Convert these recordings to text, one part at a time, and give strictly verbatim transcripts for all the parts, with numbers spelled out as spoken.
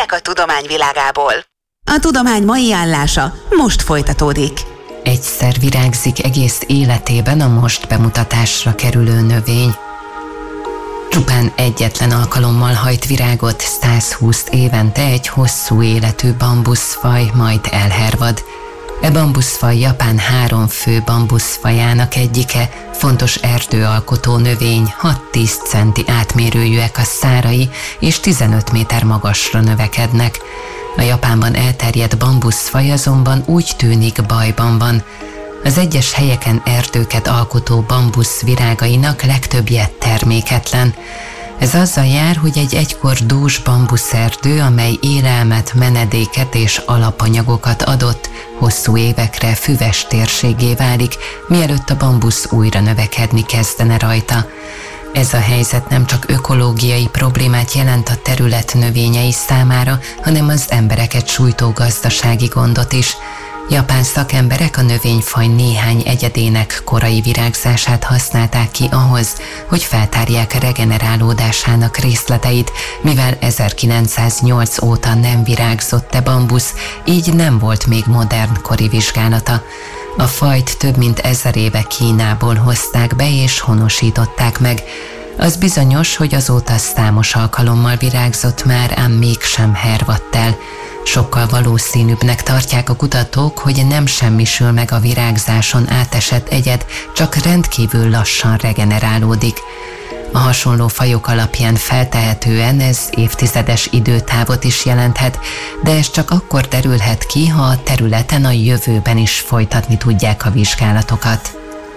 Hírek a tudomány világából. A tudomány mai állása most folytatódik. Egyszer virágzik egész életében a most bemutatásra kerülő növény. Csupán egyetlen alkalommal hajt virágot százhúsz évente egy hosszú életű bambuszfaj, majd elhervad. E bambuszfaj Japán három fő bambuszfajának egyike, fontos erdőalkotó növény, hat-tíz centi átmérőjűek a szárai, és tizenöt méter magasra növekednek. A Japánban elterjedt bambuszfaj azonban úgy tűnik bajban van. Az egyes helyeken erdőket alkotó bambusz virágainak legtöbbje terméketlen. Ez azzal jár, hogy egy egykor dús bambuszerdő, amely élelmet, menedéket és alapanyagokat adott, hosszú évekre füves térségé válik, mielőtt a bambusz újra növekedni kezdene rajta. Ez a helyzet nem csak ökológiai problémát jelent a terület növényei számára, hanem az embereket sújtó gazdasági gondot is. Japán szakemberek a növényfaj néhány egyedének korai virágzását használták ki ahhoz, hogy feltárják regenerálódásának részleteit, mivel ezerkilencszáznyolc óta nem virágzott e bambusz, így nem volt még modern kori vizsgálata. A fajt több mint ezer éve Kínából hozták be és honosították meg. Az bizonyos, hogy azóta számos alkalommal virágzott már, ám mégsem hervadt el. Sokkal valószínűbbnek tartják a kutatók, hogy nem semmisül meg a virágzáson átesett egyed, csak rendkívül lassan regenerálódik. A hasonló fajok alapján feltehetően ez évtizedes időtávot is jelenthet, de ez csak akkor derülhet ki, ha a területen a jövőben is folytatni tudják a vizsgálatokat.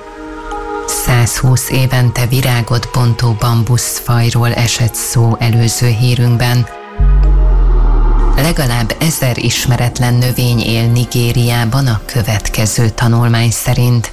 százhúsz évente virágot bontó bambuszfajról esett szó előző hírünkben. Legalább ezer ismeretlen növény él Nigériában a következő tanulmány szerint.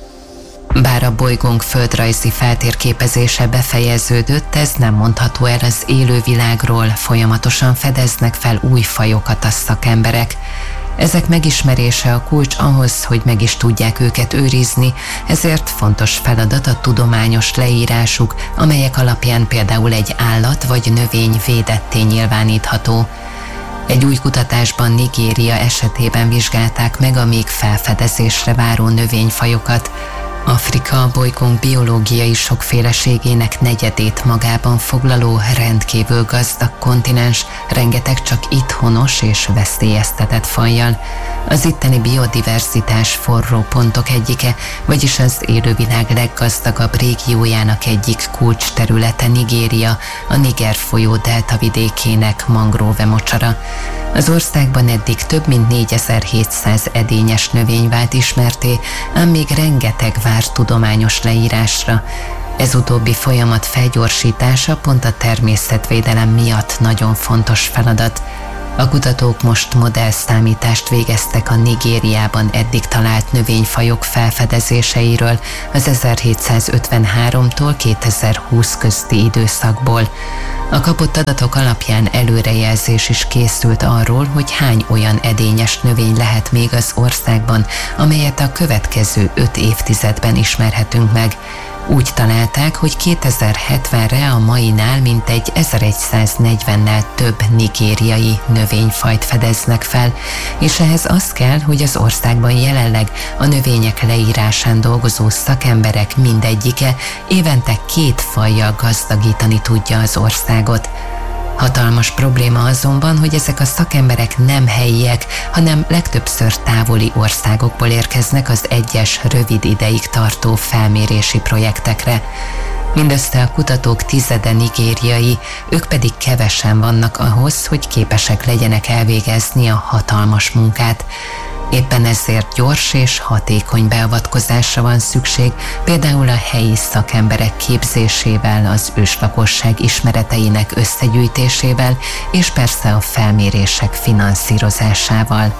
Bár a bolygónk földrajzi feltérképezése befejeződött, ez nem mondható el az élővilágról, folyamatosan fedeznek fel új fajokat a szakemberek. Ezek megismerése a kulcs ahhoz, hogy meg is tudják őket őrizni, ezért fontos feladat a tudományos leírásuk, amelyek alapján például egy állat vagy növény védetté nyilvánítható. Egy új kutatásban Nigéria esetében vizsgálták meg a még felfedezésre váró növényfajokat. Afrika a bolygónk biológiai sokféleségének negyedét magában foglaló rendkívül gazdag kontinens, rengeteg csak itt honos és veszélyeztetett fajjal. Az itteni biodiverzitás forró pontok egyike, vagyis az élővilág leggazdagabb régiójának egyik kulcsterülete Nigéria, a Niger folyó deltavidékének mangróve mocsara. Az országban eddig több mint négyezer-hétszáz edényes növény vált ismerté, ám még rengeteg vár tudományos leírásra. Ez utóbbi folyamat felgyorsítása pont a természetvédelem miatt nagyon fontos feladat. A kutatók most modellszámítást végeztek a Nigériában eddig talált növényfajok felfedezéseiről az ezerhétszázötvenháromtól kétezer-húsz közti időszakból. A kapott adatok alapján előrejelzés is készült arról, hogy hány olyan edényes növény lehet még az országban, amelyet a következő öt évtizedben ismerhetünk meg. Úgy találták, hogy kétezer-hetvenre a mainál mintegy ezerszáznegyvennel több nigériai növényfajt fedeznek fel, és ehhez az kell, hogy az országban jelenleg a növények leírásán dolgozó szakemberek mindegyike évente két fajjal gazdagítani tudja az országot. Hatalmas probléma azonban, hogy ezek a szakemberek nem helyiek, hanem legtöbbször távoli országokból érkeznek az egyes rövid ideig tartó felmérési projektekre. Mindössze a kutatók tizede nigériai, ők pedig kevesen vannak ahhoz, hogy képesek legyenek elvégezni a hatalmas munkát. Éppen ezért gyors és hatékony beavatkozásra van szükség, például a helyi szakemberek képzésével, az őslakosság ismereteinek összegyűjtésével, és persze a felmérések finanszírozásával.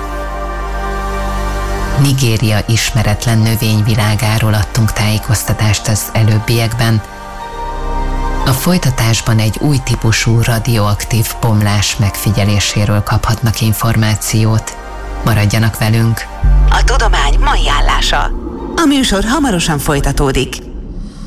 Nigéria ismeretlen növényvilágáról adtunk tájékoztatást az előbbiekben. A folytatásban egy új típusú radioaktív bomlás megfigyeléséről kaphatnak információt. Maradjanak velünk! A tudomány mai állása. A műsor hamarosan folytatódik.